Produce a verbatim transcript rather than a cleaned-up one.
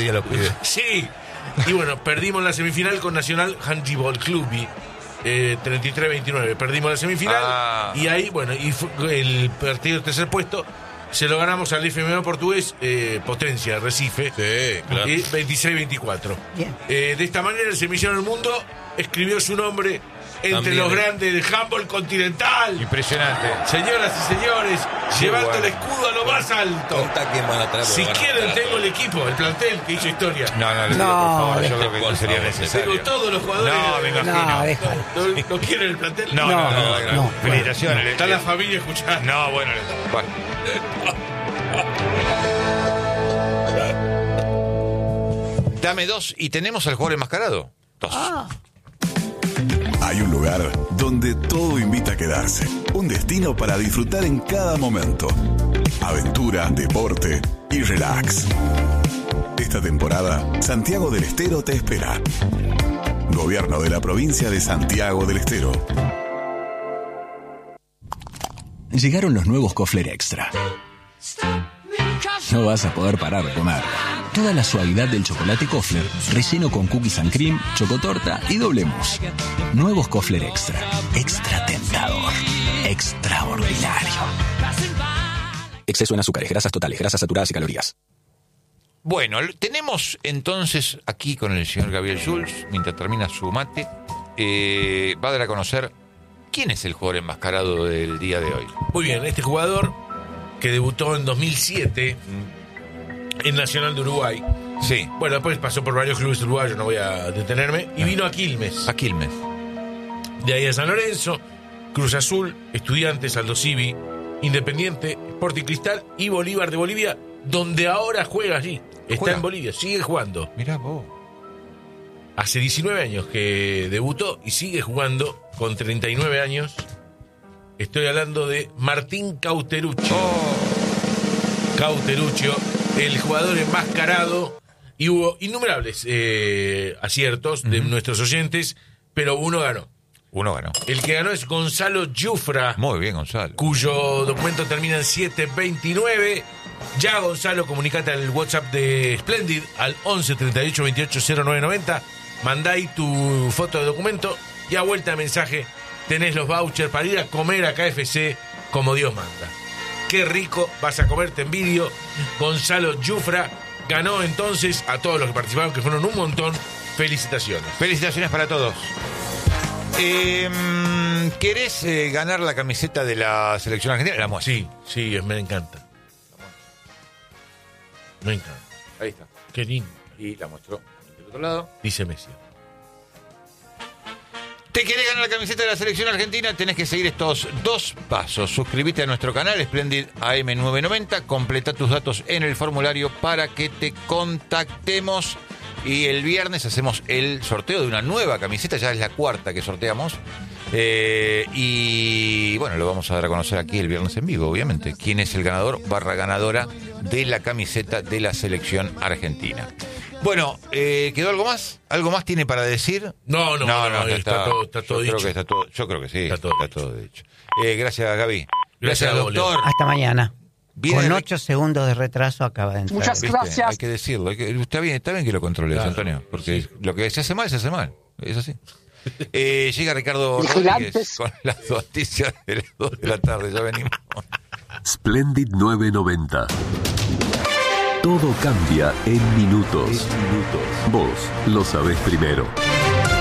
a los pibes. Sí. Y bueno, perdimos la semifinal con Nacional Handball Club. Eh, treinta y tres veintinueve. Perdimos la semifinal. Ah. Y ahí, bueno, y fue el partido de tercer puesto se lo ganamos al F M O portugués, eh, Potencia, Recife. Sí, claro. Y veintiséis veinticuatro. Bien. Eh, de esta manera, el semillero del mundo escribió su nombre entre También. los grandes del handball continental. Impresionante. Señoras y señores, Sí, llevando bueno. el escudo a lo más alto. Conta quién van a traer. Si van a quieren, traer. tengo el equipo, el plantel que hizo historia. No, no, le pido, No, por favor, deja- yo creo que por no sería favor. necesario. Tengo todos los jugadores. No, me imagino. No, déjalo. ¿No, no quieren el plantel? No, no, no, no, no, no. Felicitaciones. Está la familia escuchando. No, bueno, bueno. Dame dos y tenemos al jugador enmascarado. Dos. Ah, Hay un lugar donde todo invita a quedarse. Un destino para disfrutar en cada momento. Aventura, deporte y relax. Esta temporada, Santiago del Estero te espera. Gobierno de la provincia de Santiago del Estero. Llegaron los nuevos Kofler Extra. No vas a poder parar de comer. Toda la suavidad del chocolate Kofler, relleno con cookies and cream, chocotorta y doble mousse. Nuevos Kofler Extra. Extra tentador. Extraordinario. Exceso en azúcares, grasas totales, grasas saturadas y calorías. Bueno, tenemos entonces aquí con el señor Gabriel Schulz, mientras termina su mate, eh, va a dar a conocer quién es el jugador enmascarado del día de hoy. Muy bien, este jugador que debutó en dos mil siete en Nacional de Uruguay. Sí, Bueno, después pasó por varios clubes uruguayos, no voy a detenerme. Y vino a Quilmes. a Quilmes. De ahí a San Lorenzo, Cruz Azul, Estudiantes, Aldo Civi, Independiente, Sporting Cristal y Bolívar de Bolivia, donde ahora juega allí. Está ¿Juega? en Bolivia, sigue jugando. Mirá vos. Hace diecinueve años que debutó y sigue jugando con treinta y nueve años. Estoy hablando de Martín Cauteruccio. Cauteruccio, el jugador enmascarado. Y hubo innumerables eh, aciertos de nuestros oyentes, pero uno ganó. Uno ganó. El que ganó es Gonzalo Jufra, Muy bien, Gonzalo. cuyo documento termina en siete veintinueve. Ya, Gonzalo, comunicate al WhatsApp de Splendid al once treinta y ocho veintiocho cero nueve noventa. Mandá ahí tu foto de documento y a vuelta de mensaje tenés los vouchers para ir a comer a K F C como Dios manda. Qué rico, vas a comer, te envidio. Gonzalo Jufra ganó entonces a todos los que participaron, que fueron un montón. Felicitaciones. Felicitaciones para todos. Eh, ¿Querés eh, ganar la camiseta de la selección argentina? La muestro. Sí, sí, es- me encanta. Me encanta. Ahí está. Qué lindo, Y la muestro del otro lado. dice Messi. ¿Te querés ganar la camiseta de la selección argentina? Tenés que seguir estos dos pasos. Suscríbete a nuestro canal Splendid A M nueve noventa, completa tus datos en el formulario para que te contactemos. Y el viernes hacemos el sorteo de una nueva camiseta, ya es la cuarta que sorteamos. Eh, y bueno, lo vamos a dar a conocer aquí el viernes en vivo, obviamente. ¿Quién es el ganador barra ganadora de la camiseta de la selección argentina? Bueno, eh, ¿quedó algo más? ¿Algo más tiene para decir? No, no, no, ya está todo- está todo yo dicho. Creo que está todo, yo creo que sí, Está está todo todo, dicho. Eh, gracias, Gaby. Gracias, Gracias a vos, doctor. hasta mañana. Viene Con de- ocho segundos de retraso acaba de entrar. Muchas ¿Viste? gracias. Hay que decirlo. hay que- está bien, está bien que lo controles, Claro, Antonio, porque lo que se hace mal, se hace mal. Es así. Eh, llega Ricardo Vigilantes. Rodríguez con las noticias de las dos de la tarde. Ya venimos. Splendid nueve noventa. Todo cambia en minutos. Vos lo sabés primero.